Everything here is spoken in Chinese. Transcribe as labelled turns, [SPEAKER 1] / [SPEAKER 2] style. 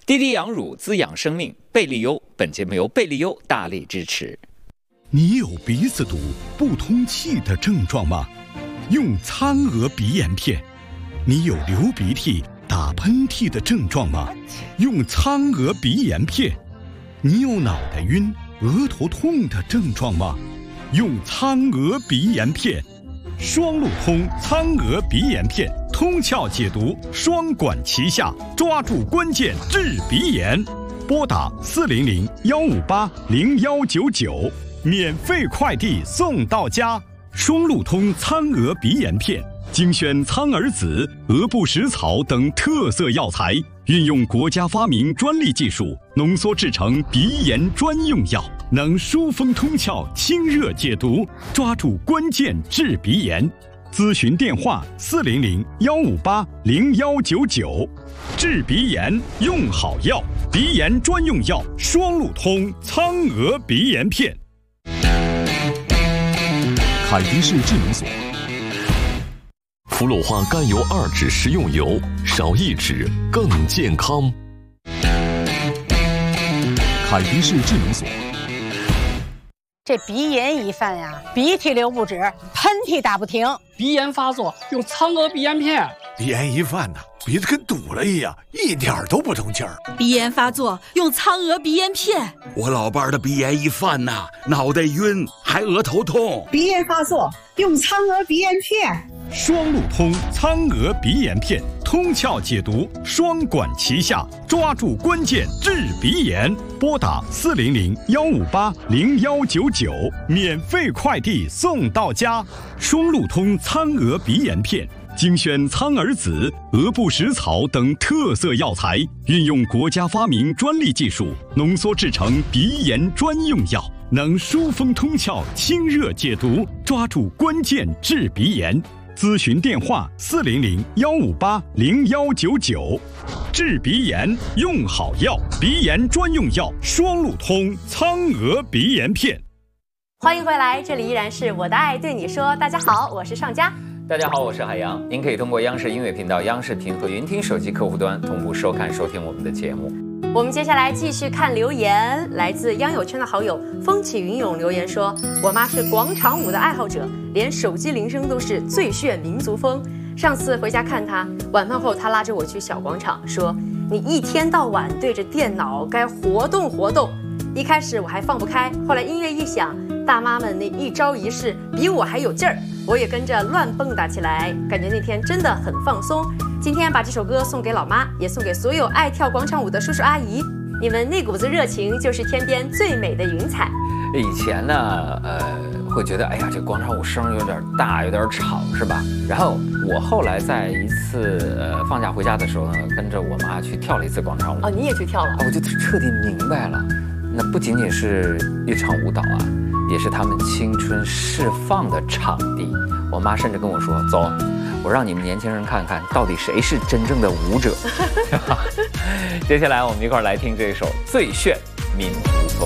[SPEAKER 1] 滴滴羊乳滋养生命，贝利优。本节目由贝利优大力支持。
[SPEAKER 2] 你有鼻子堵、不通气的症状吗？用苍娥鼻炎片。你有流鼻涕、打喷嚏的症状吗？用苍娥鼻炎片。你有脑袋晕、额头痛的症状吗？用苍娥鼻炎片。双路通苍娥鼻炎片，通窍解毒，双管齐下，抓住关键治鼻炎。拨打400-158-0199，免费快递送到家。双路通苍娥鼻炎片，精选苍耳子、鹅不食草等特色药材，运用国家发明专利技术，浓缩制成鼻炎专用药，能疏风通窍、清热解毒，抓住关键治鼻炎。咨询电话400-158-0199。治鼻炎用好药，鼻炎专用药双路通苍娥鼻炎片。
[SPEAKER 3] 凯迪士智能锁，氟氯化甘油2酯食用油，少1酯更健康。凯迪士智能锁。
[SPEAKER 4] 这鼻炎一犯呀，鼻涕流不止，喷嚏打不停。
[SPEAKER 5] 鼻炎发作用苍娥鼻炎片。
[SPEAKER 6] 鼻炎一犯呢，鼻子跟堵了一样，一点都不通气儿。
[SPEAKER 7] 鼻炎发作用苍娥鼻炎片。
[SPEAKER 8] 我老伴儿的鼻炎一犯呐，脑袋晕，还额头痛。
[SPEAKER 9] 鼻炎发作用苍娥鼻炎片。
[SPEAKER 2] 双路通苍娥鼻炎片，通窍解毒，双管齐下，抓住关键治鼻炎。拨打400-158-0199，免费快递送到家。双路通苍娥鼻炎片，精选苍耳子、鹅不食草等特色药材，运用国家发明专利技术，浓缩制成鼻炎专用药，能疏风通窍、清热解毒，抓住关键治鼻炎。咨询电话400-158-0199。治鼻炎用好药，鼻炎专用药双路通苍娥鼻炎片。
[SPEAKER 10] 欢迎回来，这里依然是我的爱对你说。大家好，我是尚佳。
[SPEAKER 1] 大家好，我是海洋。您可以通过央视音乐频道、央视频和云听手机客户端同步收看、收听我们的节目。
[SPEAKER 10] 我们接下来继续看留言，来自央友圈的好友风起云涌留言说：“我妈是广场舞的爱好者，连手机铃声都是最炫民族风。上次回家看她，晚饭后她拉着我去小广场，说：你一天到晚对着电脑，该活动活动。一开始我还放不开，后来音乐一响，大妈们那一招一式比我还有劲儿，我也跟着乱蹦跶起来，感觉那天真的很放松。今天把这首歌送给老妈，也送给所有爱跳广场舞的叔叔阿姨，你们那股子热情就是天边最美的云彩。”
[SPEAKER 1] 以前呢，会觉得哎呀，这广场舞声有点大，有点吵，是吧？然后我后来在一次放假回家的时候呢，跟着我妈去跳了一次广场舞。
[SPEAKER 10] 哦，你也去跳了？
[SPEAKER 1] 我就彻底明白了，那不仅仅是一场舞蹈啊，也是他们青春释放的场地。我妈甚至跟我说：“走，我让你们年轻人看看，到底谁是真正的舞者。”接下来我们一块儿来听这首《最炫民族风》。